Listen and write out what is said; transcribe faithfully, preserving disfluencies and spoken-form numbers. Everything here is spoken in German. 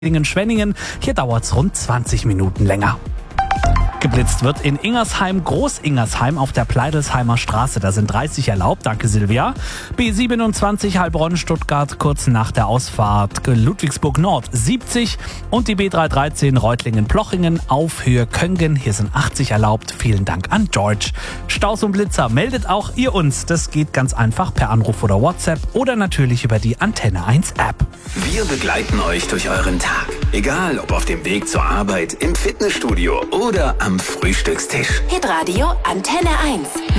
Schwenningen. Hier dauert es rund zwanzig Minuten länger. Geblitzt wird in Ingersheim, Groß-Ingersheim auf der Pleidelsheimer Straße. Da sind dreißig erlaubt, danke Silvia. B siebenundzwanzig Heilbronn-Stuttgart kurz nach der Ausfahrt Ludwigsburg Nord siebzig und die B dreihundertdreizehn Reutlingen-Plochingen auf Höhe Köngen. Hier sind achtzig erlaubt. Vielen Dank an George. Staus und Blitzer, meldet auch ihr uns. Das geht ganz einfach per Anruf oder WhatsApp oder natürlich über die Antenne eins App. Wir begleiten euch durch euren Tag. Egal, ob auf dem Weg zur Arbeit, im Fitnessstudio oder am Frühstückstisch. Hitradio Antenne eins.